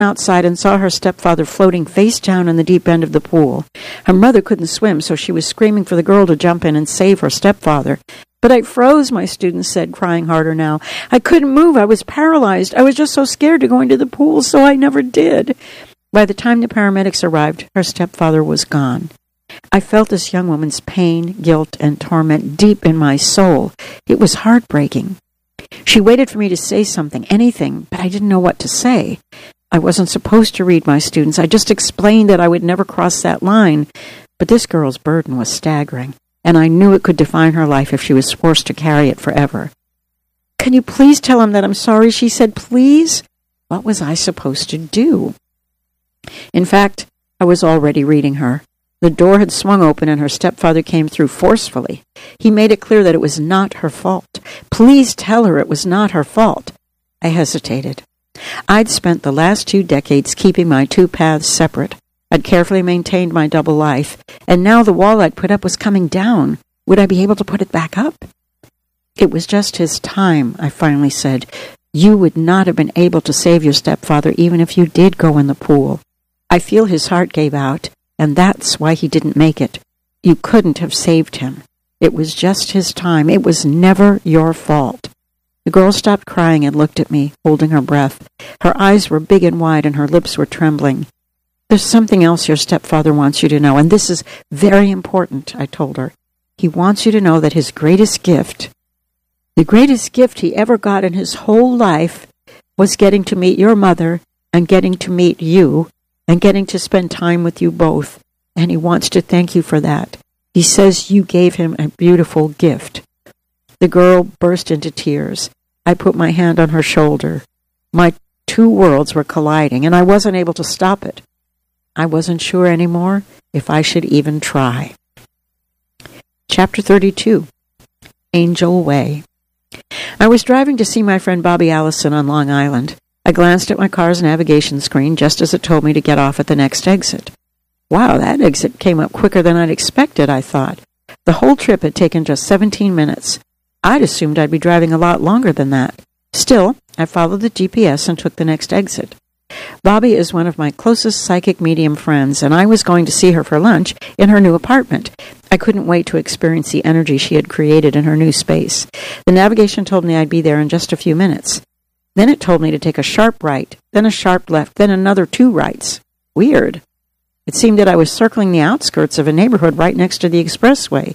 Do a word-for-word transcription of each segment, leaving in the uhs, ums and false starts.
outside and saw her stepfather floating face down in the deep end of the pool. Her mother couldn't swim, so she was screaming for the girl to jump in and save her stepfather. But I froze, my student said, crying harder now. I couldn't move. I was paralyzed. I was just so scared to go into the pool, so I never did. By the time the paramedics arrived, her stepfather was gone. I felt this young woman's pain, guilt, and torment deep in my soul. It was heartbreaking. She waited for me to say something, anything, but I didn't know what to say. I wasn't supposed to read my students. I just explained that I would never cross that line. But this girl's burden was staggering, and I knew it could define her life if she was forced to carry it forever. Can you please tell him that I'm sorry? She said, please. What was I supposed to do? In fact, I was already reading her. The door had swung open and her stepfather came through forcefully. He made it clear that it was not her fault. Please tell her it was not her fault. I hesitated. I'd spent the last two decades keeping my two paths separate. I'd carefully maintained my double life, and now the wall I'd put up was coming down. Would I be able to put it back up? It was just his time, I finally said. You would not have been able to save your stepfather even if you did go in the pool. I feel his heart gave out, and that's why he didn't make it. You couldn't have saved him. It was just his time. It was never your fault. The girl stopped crying and looked at me, holding her breath. Her eyes were big and wide, and her lips were trembling. There's something else your stepfather wants you to know, and this is very important, I told her. He wants you to know that his greatest gift, the greatest gift he ever got in his whole life, was getting to meet your mother and getting to meet you and getting to spend time with you both. And he wants to thank you for that. He says you gave him a beautiful gift. The girl burst into tears. I put my hand on her shoulder. My two worlds were colliding, and I wasn't able to stop it. I wasn't sure anymore if I should even try. Chapter thirty-two, Angel Way. I was driving to see my friend Bobby Allison on Long Island. I glanced at my car's navigation screen just as it told me to get off at the next exit. Wow, that exit came up quicker than I'd expected, I thought. The whole trip had taken just seventeen minutes. I'd assumed I'd be driving a lot longer than that. Still, I followed the G P S and took the next exit. Bobby is one of my closest psychic medium friends, and I was going to see her for lunch in her new apartment. I couldn't wait to experience the energy she had created in her new space. The navigation told me I'd be there in just a few minutes. Then it told me to take a sharp right, then a sharp left, then another two rights. Weird. It seemed that I was circling the outskirts of a neighborhood right next to the expressway.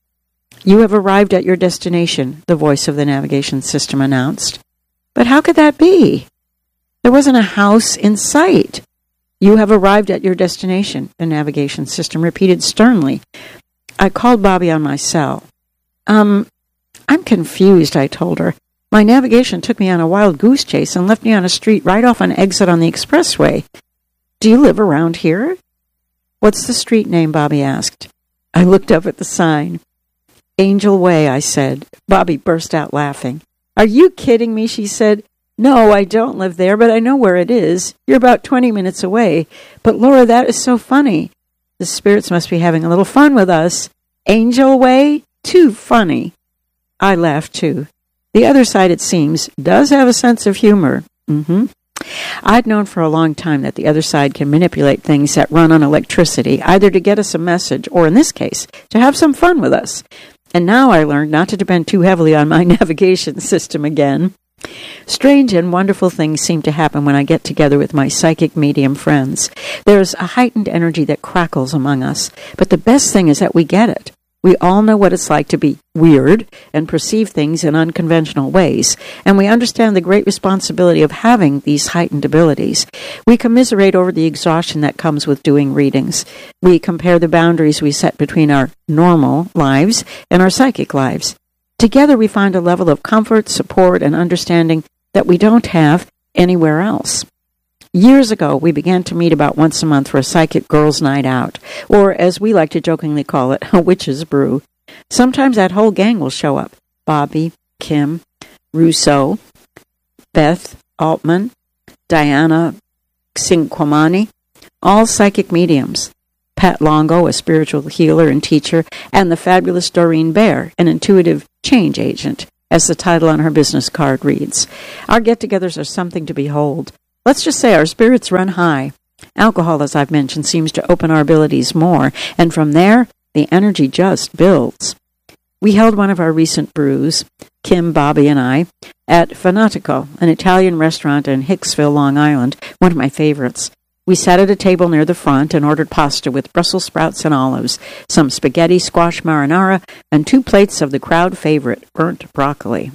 You have arrived at your destination, the voice of the navigation system announced. But how could that be? There wasn't a house in sight. You have arrived at your destination, the navigation system repeated sternly. I called Bobby on my cell. Um, I'm confused, I told her. My navigation took me on a wild goose chase and left me on a street right off an exit on the expressway. Do you live around here? What's the street name? Bobby asked. I looked up at the sign. Angel Way, I said. Bobby burst out laughing. Are you kidding me? She said. No, I don't live there, but I know where it is. You're about twenty minutes away. But Laura, that is so funny. The spirits must be having a little fun with us. Angel Way? Too funny. I laughed too. The other side, it seems, does have a sense of humor. Mm-hmm. I'd known for a long time that the other side can manipulate things that run on electricity, either to get us a message, or in this case, to have some fun with us. And now I learned not to depend too heavily on my navigation system again. Strange and wonderful things seem to happen when I get together with my psychic medium friends. There's a heightened energy that crackles among us, but the best thing is that we get it. We all know what it's like to be weird and perceive things in unconventional ways, and we understand the great responsibility of having these heightened abilities. We commiserate over the exhaustion that comes with doing readings. We compare the boundaries we set between our normal lives and our psychic lives. Together we find a level of comfort, support, and understanding that we don't have anywhere else. Years ago, we began to meet about once a month for a psychic girls' night out, or as we like to jokingly call it, a witch's brew. Sometimes that whole gang will show up. Bobby, Kim, Rousseau, Beth Altman, Diana Cinquamani, all psychic mediums. Pat Longo, a spiritual healer and teacher, and the fabulous Doreen Bear, an intuitive change agent, as the title on her business card reads. Our get-togethers are something to behold. Let's just say our spirits run high. Alcohol, as I've mentioned, seems to open our abilities more, and from there, the energy just builds. We held one of our recent brews, Kim, Bobby, and I, at Fanatico, an Italian restaurant in Hicksville, Long Island, one of my favorites. We sat at a table near the front and ordered pasta with Brussels sprouts and olives, some spaghetti, squash marinara, and two plates of the crowd favorite, burnt broccoli.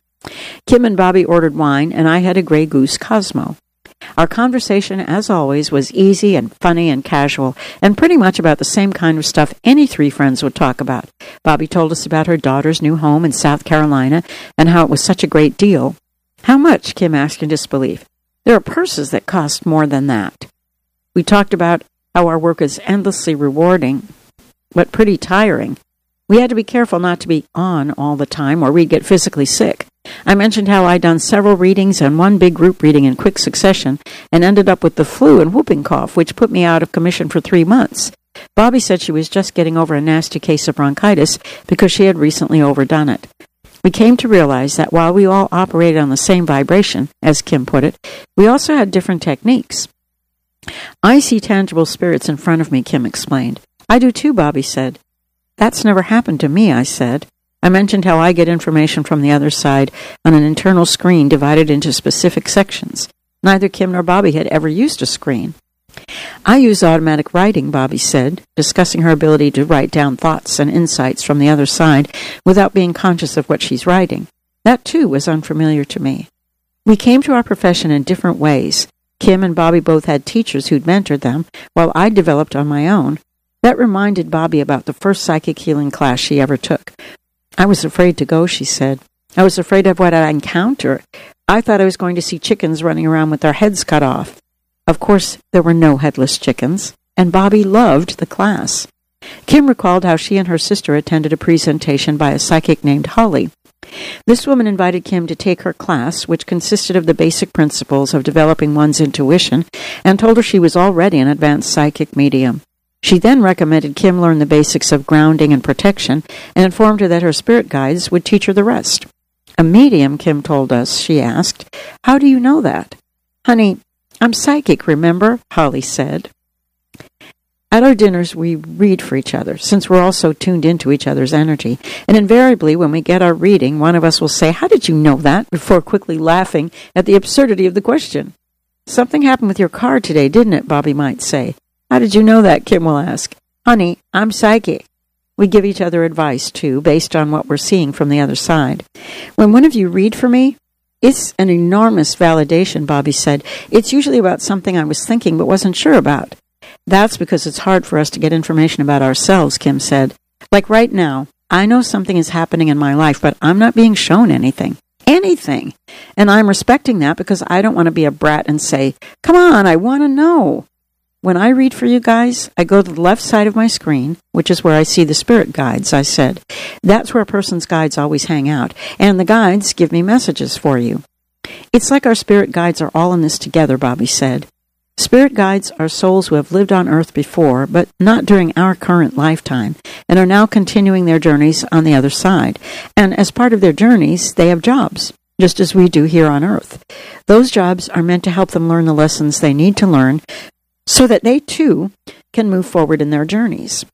Kim and Bobby ordered wine, and I had a Grey Goose Cosmo. Our conversation, as always, was easy and funny and casual, and pretty much about the same kind of stuff any three friends would talk about. Bobby told us about her daughter's new home in South Carolina and how it was such a great deal. How much? Kim asked in disbelief. There are purses that cost more than that. We talked about how our work is endlessly rewarding, but pretty tiring. We had to be careful not to be on all the time, or we'd get physically sick. I mentioned how I'd done several readings and one big group reading in quick succession and ended up with the flu and whooping cough, which put me out of commission for three months. Bobby said she was just getting over a nasty case of bronchitis because she had recently overdone it. We came to realize that while we all operated on the same vibration, as Kim put it, we also had different techniques. I see tangible spirits in front of me, Kim explained. I do too, Bobby said. That's never happened to me, I said. I mentioned how I get information from the other side on an internal screen divided into specific sections. Neither Kim nor Bobby had ever used a screen. I use automatic writing, Bobby said, discussing her ability to write down thoughts and insights from the other side without being conscious of what she's writing. That, too, was unfamiliar to me. We came to our profession in different ways. Kim and Bobby both had teachers who'd mentored them, while I developed on my own. That reminded Bobby about the first psychic healing class she ever took. I was afraid to go, she said. I was afraid of what I'd encounter. I thought I was going to see chickens running around with their heads cut off. Of course, there were no headless chickens, and Bobby loved the class. Kim recalled how she and her sister attended a presentation by a psychic named Holly. This woman invited Kim to take her class, which consisted of the basic principles of developing one's intuition, and told her she was already an advanced psychic medium. She then recommended Kim learn the basics of grounding and protection and informed her that her spirit guides would teach her the rest. A medium, Kim told us, she asked, "How do you know that?" "Honey, I'm psychic, remember?" Holly said. At our dinners, we read for each other, since we're all so tuned into each other's energy. And invariably, when we get our reading, one of us will say, "How did you know that?" before quickly laughing at the absurdity of the question. "Something happened with your car today, didn't it?" Bobby might say. "How did you know that?" Kim will ask. "Honey, I'm psychic." We give each other advice, too, based on what we're seeing from the other side. When one of you read for me, it's an enormous validation, Bobby said. It's usually about something I was thinking but wasn't sure about. That's because it's hard for us to get information about ourselves, Kim said. Like right now, I know something is happening in my life, but I'm not being shown anything. Anything. And I'm respecting that because I don't want to be a brat and say, "Come on, I want to know." When I read for you guys, I go to the left side of my screen, which is where I see the spirit guides, I said. That's where a person's guides always hang out, and the guides give me messages for you. It's like our spirit guides are all in this together, Bobby said. Spirit guides are souls who have lived on Earth before, but not during our current lifetime, and are now continuing their journeys on the other side. And as part of their journeys, they have jobs, just as we do here on Earth. Those jobs are meant to help them learn the lessons they need to learn, so that they, too, can move forward in their journeys.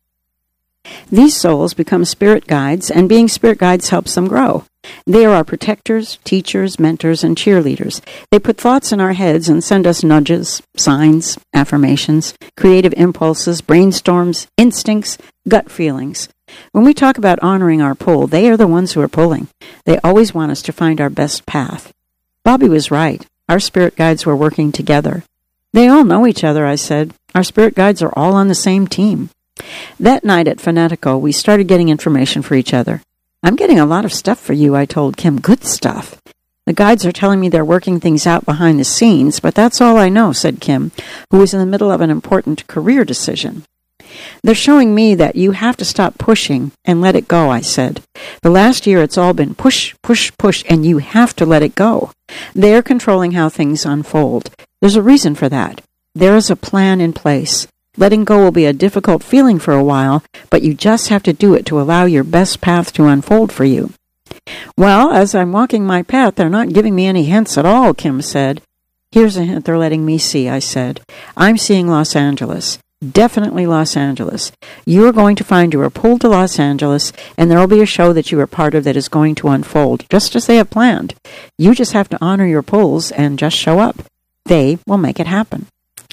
These souls become spirit guides, and being spirit guides helps them grow. They are our protectors, teachers, mentors, and cheerleaders. They put thoughts in our heads and send us nudges, signs, affirmations, creative impulses, brainstorms, instincts, gut feelings. When we talk about honoring our pull, they are the ones who are pulling. They always want us to find our best path. Bobby was right. Our spirit guides were working together. They all know each other, I said. Our spirit guides are all on the same team. That night at Fanatico, we started getting information for each other. I'm getting a lot of stuff for you, I told Kim. Good stuff. The guides are telling me they're working things out behind the scenes, but that's all I know, said Kim, who was in the middle of an important career decision. They're showing me that you have to stop pushing and let it go, I said. The last year it's all been push, push, push, and you have to let it go. They're controlling how things unfold. There's a reason for that. There is a plan in place. Letting go will be a difficult feeling for a while, but you just have to do it to allow your best path to unfold for you. Well, as I'm walking my path, they're not giving me any hints at all, Kim said. Here's a hint they're letting me see, I said. I'm seeing Los Angeles. Definitely Los Angeles. You are going to find you are pulled to Los Angeles, and there will be a show that you are part of that is going to unfold, just as they have planned. You just have to honor your pulls and just show up. They will make it happen.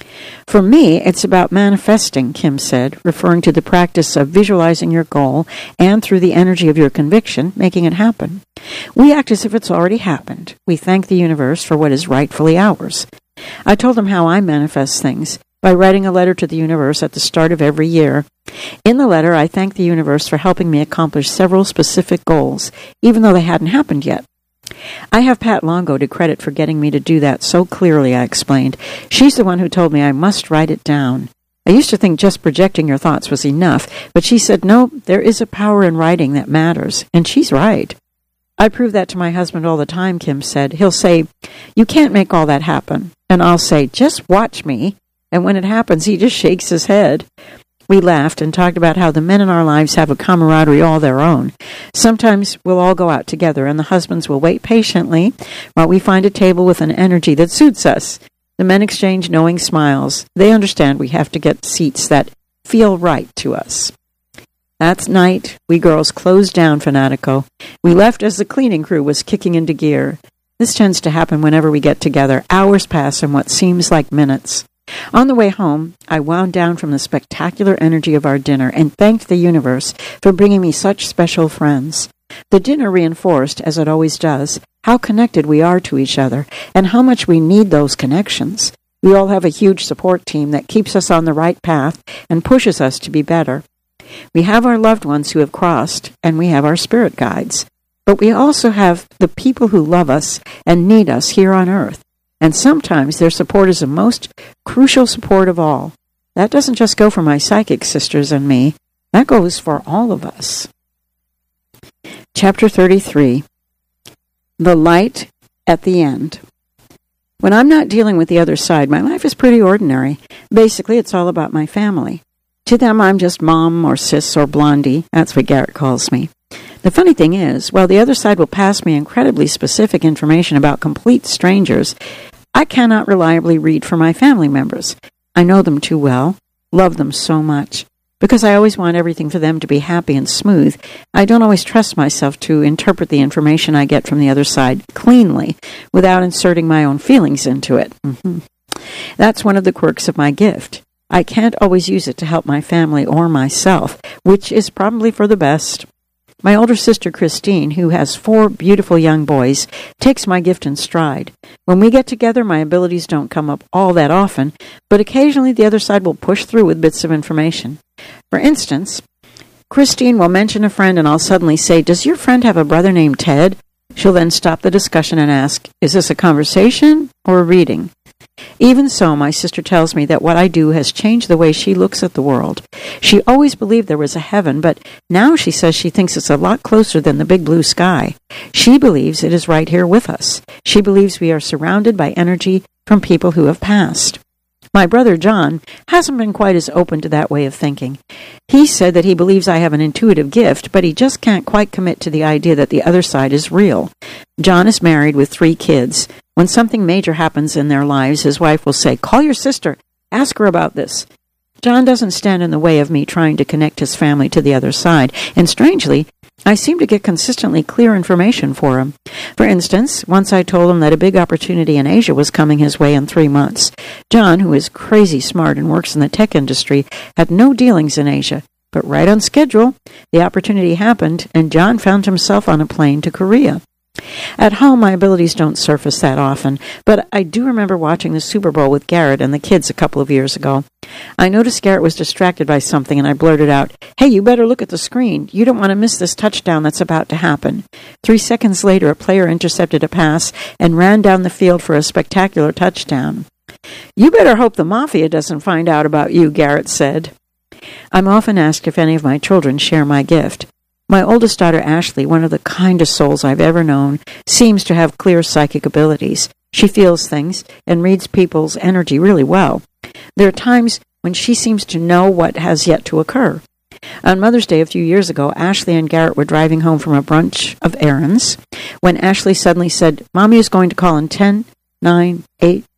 For me, it's about manifesting, Kim said, referring to the practice of visualizing your goal and, through the energy of your conviction, making it happen. We act as if it's already happened. We thank the universe for what is rightfully ours. I told them how I manifest things by writing a letter to the universe at the start of every year. In the letter, I thank the universe for helping me accomplish several specific goals, even though they hadn't happened yet. I have Pat Longo to credit for getting me to do that so clearly, I explained. She's the one who told me I must write it down. I used to think just projecting your thoughts was enough, but she said, no, there is a power in writing that matters, and she's right. I prove that to my husband all the time, Kim said. He'll say, you can't make all that happen. And I'll say, just watch me. And when it happens, he just shakes his head. We laughed and talked about how the men in our lives have a camaraderie all their own. Sometimes we'll all go out together, and the husbands will wait patiently while we find a table with an energy that suits us. The men exchange knowing smiles. They understand we have to get seats that feel right to us. That night, we girls closed down Fanatico. We left as the cleaning crew was kicking into gear. This tends to happen whenever we get together. Hours pass in what seems like minutes. On the way home, I wound down from the spectacular energy of our dinner and thanked the universe for bringing me such special friends. The dinner reinforced, as it always does, how connected we are to each other and how much we need those connections. We all have a huge support team that keeps us on the right path and pushes us to be better. We have our loved ones who have crossed, and we have our spirit guides. But we also have the people who love us and need us here on earth. And sometimes their support is the most crucial support of all. That doesn't just go for my psychic sisters and me. That goes for all of us. Chapter thirty-three. The Light at the End. When I'm not dealing with the other side, my life is pretty ordinary. Basically, it's all about my family. To them, I'm just Mom or Sis or Blondie. That's what Garrett calls me. The funny thing is, while the other side will pass me incredibly specific information about complete strangers, I cannot reliably read for my family members. I know them too well, love them so much. Because I always want everything for them to be happy and smooth, I don't always trust myself to interpret the information I get from the other side cleanly, without inserting my own feelings into it. Mm-hmm. That's one of the quirks of my gift. I can't always use it to help my family or myself, which is probably for the best. My older sister, Christine, who has four beautiful young boys, takes my gift in stride. When we get together, my abilities don't come up all that often, but occasionally the other side will push through with bits of information. For instance, Christine will mention a friend, and I'll suddenly say, does your friend have a brother named Ted? She'll then stop the discussion and ask, is this a conversation or a reading? Even so, my sister tells me that what I do has changed the way she looks at the world. She always believed there was a heaven, but now she says she thinks it's a lot closer than the big blue sky. She believes it is right here with us. She believes we are surrounded by energy from people who have passed. My brother John hasn't been quite as open to that way of thinking. He said that he believes I have an intuitive gift, but he just can't quite commit to the idea that the other side is real. John is married with three kids. When something major happens in their lives, his wife will say, call your sister, ask her about this. John doesn't stand in the way of me trying to connect his family to the other side, and strangely, I seem to get consistently clear information for him. For instance, once I told him that a big opportunity in Asia was coming his way in three months. John, who is crazy smart and works in the tech industry, had no dealings in Asia. But right on schedule, the opportunity happened, and John found himself on a plane to Korea. At home, my abilities don't surface that often, but I do remember watching the Super Bowl with Garrett and the kids a couple of years ago. I noticed Garrett was distracted by something, and I blurted out, hey, you better look at the screen. You don't want to miss this touchdown that's about to happen. Three seconds later, a player intercepted a pass and ran down the field for a spectacular touchdown. You better hope the Mafia doesn't find out about you, Garrett said. I'm often asked if any of my children share my gift. My oldest daughter, Ashley, one of the kindest souls I've ever known, seems to have clear psychic abilities. She feels things and reads people's energy really well. There are times when she seems to know what has yet to occur. On Mother's Day a few years ago, Ashley and Garrett were driving home from a brunch of errands when Ashley suddenly said, Mommy is going to call in ten, nine, eight,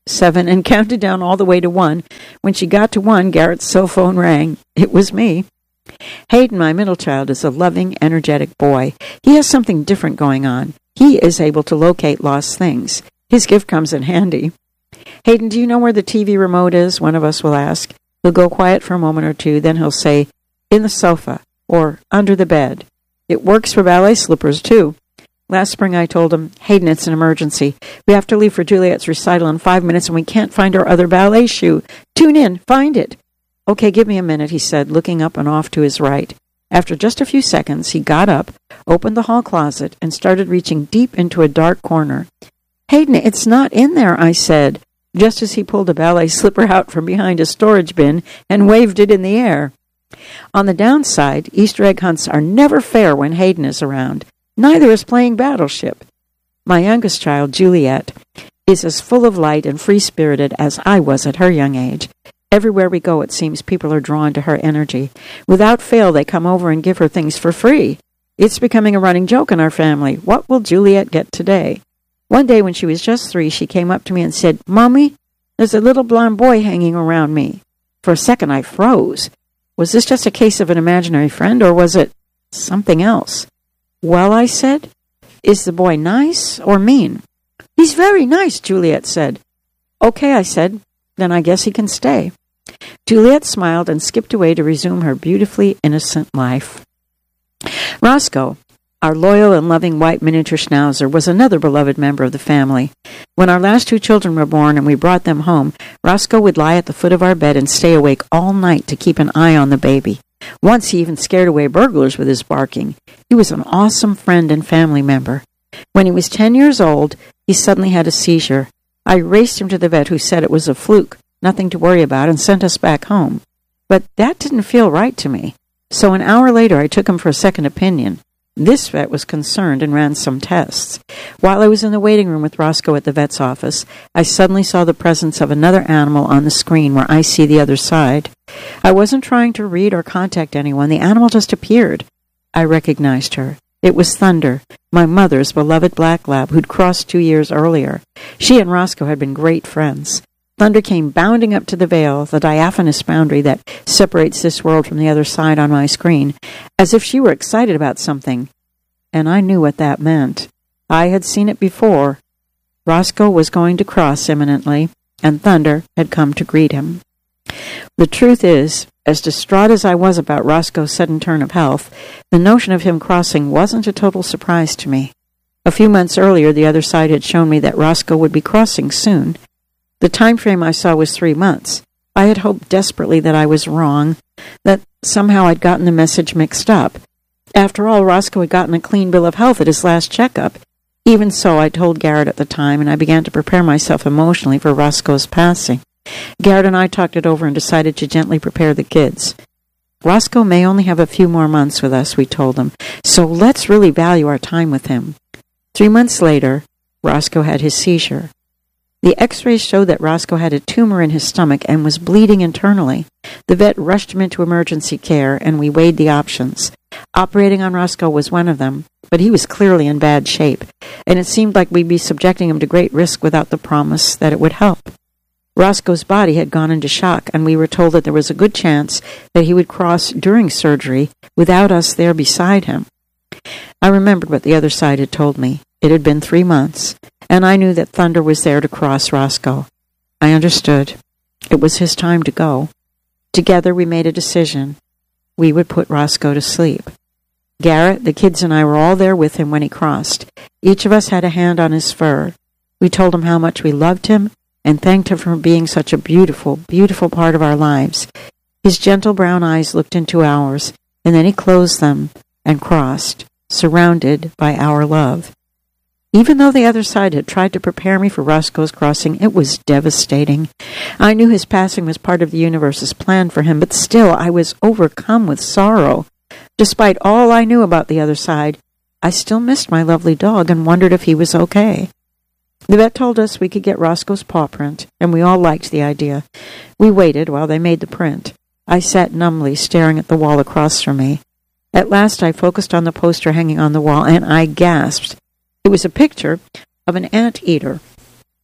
seven, and counted down all the way to one. When she got to one, Garrett's cell phone rang. It was me. Hayden, my middle child, is a loving, energetic boy. He has something different going on. He is able to locate lost things. His gift comes in handy. Hayden, do you know where the T V remote is? One of us will ask. He'll go quiet for a moment or two, then he'll say, in the sofa, or under the bed. It works for ballet slippers, too. Last spring I told him, Hayden, it's an emergency. We have to leave for Juliet's recital in five minutes and we can't find our other ballet shoe. Tune in, find it. Okay, give me a minute, he said, looking up and off to his right. After just a few seconds, he got up, opened the hall closet, and started reaching deep into a dark corner. Hayden, it's not in there, I said, just as he pulled a ballet slipper out from behind a storage bin and waved it in the air. On the downside, Easter egg hunts are never fair when Hayden is around. Neither is playing Battleship. My youngest child, Juliet, is as full of light and free-spirited as I was at her young age. Everywhere we go, it seems people are drawn to her energy. Without fail, they come over and give her things for free. It's becoming a running joke in our family. What will Juliet get today? One day when she was just three, she came up to me and said, Mommy, there's a little blonde boy hanging around me. For a second, I froze. Was this just a case of an imaginary friend, or was it something else? Well, I said, is the boy nice or mean? He's very nice, Juliet said. Okay, I said, then I guess he can stay. Juliet smiled and skipped away to resume her beautifully innocent life. Roscoe, our loyal and loving white miniature schnauzer, was another beloved member of the family. When our last two children were born and we brought them home, Roscoe would lie at the foot of our bed and stay awake all night to keep an eye on the baby. Once he even scared away burglars with his barking. He was an awesome friend and family member. When he was ten years old, he suddenly had a seizure. I raced him to the vet, who said it was a fluke, nothing to worry about, and sent us back home. But that didn't feel right to me. So an hour later, I took him for a second opinion. This vet was concerned and ran some tests. While I was in the waiting room with Roscoe at the vet's office, I suddenly saw the presence of another animal on the screen where I see the other side. I wasn't trying to read or contact anyone. The animal just appeared. I recognized her. It was Thunder, my mother's beloved black lab, who'd crossed two years earlier. She and Roscoe had been great friends. Thunder came bounding up to the veil, the diaphanous boundary that separates this world from the other side on my screen, as if she were excited about something. And I knew what that meant. I had seen it before. Roscoe was going to cross imminently, and Thunder had come to greet him. The truth is, as distraught as I was about Roscoe's sudden turn of health, the notion of him crossing wasn't a total surprise to me. A few months earlier, the other side had shown me that Roscoe would be crossing soon. The time frame I saw was three months. I had hoped desperately that I was wrong, that somehow I'd gotten the message mixed up. After all, Roscoe had gotten a clean bill of health at his last checkup. Even so, I told Garrett at the time, and I began to prepare myself emotionally for Roscoe's passing. Garrett and I talked it over and decided to gently prepare the kids. Roscoe may only have a few more months with us, we told them, so let's really value our time with him. Three months later, Roscoe had his seizure. The x-rays showed that Roscoe had a tumor in his stomach and was bleeding internally. The vet rushed him into emergency care, and we weighed the options. Operating on Roscoe was one of them, but he was clearly in bad shape, and it seemed like we'd be subjecting him to great risk without the promise that it would help. Roscoe's body had gone into shock, and we were told that there was a good chance that he would cross during surgery without us there beside him. I remembered what the other side had told me. It had been three months, and I knew that Thunder was there to cross Roscoe. I understood. It was his time to go. Together we made a decision. We would put Roscoe to sleep. Garrett, the kids, and I were all there with him when he crossed. Each of us had a hand on his fur. We told him how much we loved him and thanked him for being such a beautiful, beautiful part of our lives. His gentle brown eyes looked into ours, and then he closed them and crossed, surrounded by our love. Even though the other side had tried to prepare me for Roscoe's crossing, it was devastating. I knew his passing was part of the universe's plan for him, but still I was overcome with sorrow. Despite all I knew about the other side, I still missed my lovely dog and wondered if he was okay. The vet told us we could get Roscoe's paw print, and we all liked the idea. We waited while they made the print. I sat numbly staring at the wall across from me. At last I focused on the poster hanging on the wall, and I gasped. It was a picture of an anteater.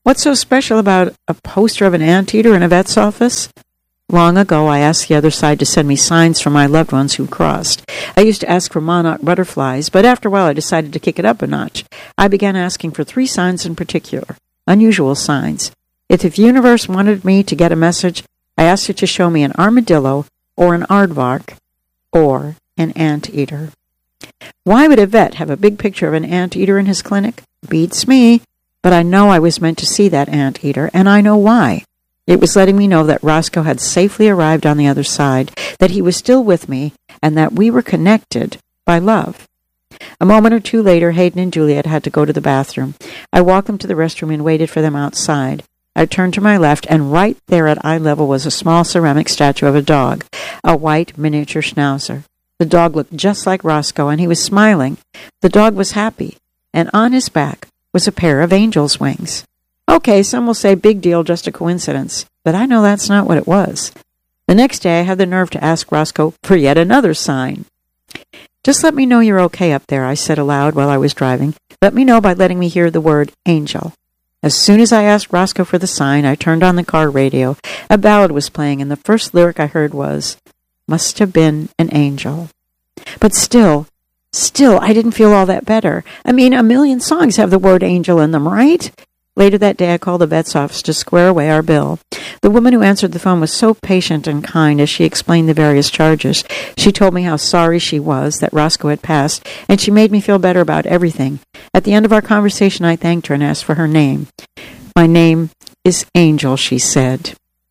What's so special about a poster of an anteater in a vet's office? Long ago, I asked the other side to send me signs from my loved ones who crossed. I used to ask for monarch butterflies, but after a while I decided to kick it up a notch. I began asking for three signs in particular, unusual signs. If the universe wanted me to get a message, I asked it to show me an armadillo or an aardvark or an anteater. Why would a vet have a big picture of an anteater in his clinic? Beats me, but I know I was meant to see that anteater, and I know why. It was letting me know that Roscoe had safely arrived on the other side, that he was still with me, and that we were connected by love. A moment or two later, Hayden and Juliet had to go to the bathroom. I walked them to the restroom and waited for them outside. I turned to my left, and right there at eye level was a small ceramic statue of a dog, a white miniature schnauzer. The dog looked just like Roscoe, and he was smiling. The dog was happy, and on his back was a pair of angel's wings. Okay, some will say big deal, just a coincidence, but I know that's not what it was. The next day I had the nerve to ask Roscoe for yet another sign. Just let me know you're okay up there, I said aloud while I was driving. Let me know by letting me hear the word angel. As soon as I asked Roscoe for the sign, I turned on the car radio. A ballad was playing, and the first lyric I heard was, "Must have been an angel." But still, still, I didn't feel all that better. I mean, a million songs have the word angel in them, right? Later that day, I called the vet's office to square away our bill. The woman who answered the phone was so patient and kind as she explained the various charges. She told me how sorry she was that Roscoe had passed, and she made me feel better about everything. At the end of our conversation, I thanked her and asked for her name. "My name is Angel," she said.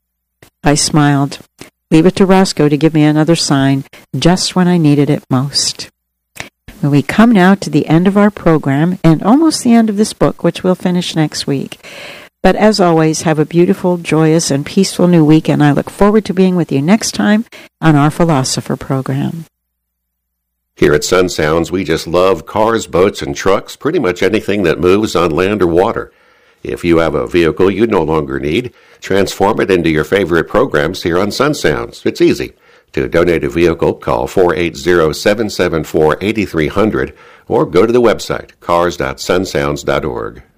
I smiled. Leave it to Roscoe to give me another sign just when I needed it most. We come now to the end of our program and almost the end of this book, which we'll finish next week. But as always, have a beautiful, joyous, and peaceful new week, and I look forward to being with you next time on our Philosopher program. Here at Sun Sounds, we just love cars, boats, and trucks, pretty much anything that moves on land or water. If you have a vehicle you no longer need, transform it into your favorite programs here on Sun Sounds. It's easy. To donate a vehicle, call four eight zero, seven seven four, eight three zero zero or go to the website cars dot sun sounds dot org.